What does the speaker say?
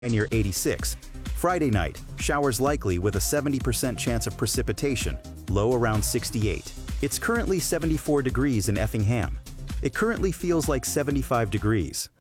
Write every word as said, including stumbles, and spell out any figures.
and near eighty-six. Friday night, showers likely with a seventy percent chance of precipitation, low around sixty-eight. It's currently seventy-four degrees in Effingham. It currently feels like seventy-five degrees.